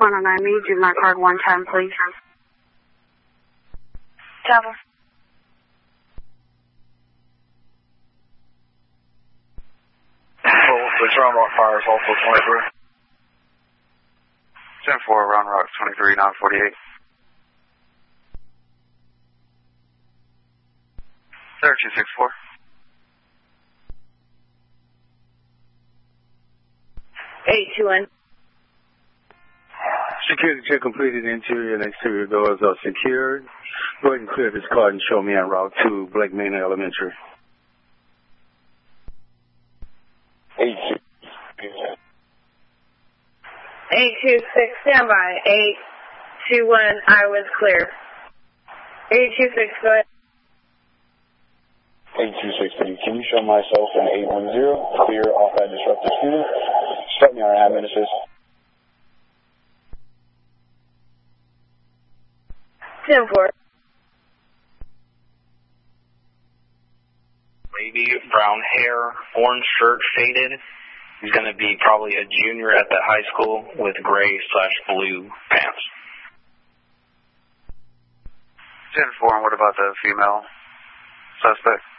109 me, do my card one time, please. Travel. Which Round Rock fires also 23. 10-4, Round Rock 23, 948. 3264. $821. Security check completed. Interior and exterior doors are secured. Go ahead and clear this card and show me en route to Blake Manor Elementary. 826, stand by. 821, I was clear. 826, go ahead. 8263, can you show myself in 810, clear off that disruptive student? Start me on admin assist. 10-4. Lady, brown hair, orange shirt, faded. He's going to be probably a junior at that high school with gray/blue pants. 10-4, and what about the female suspect?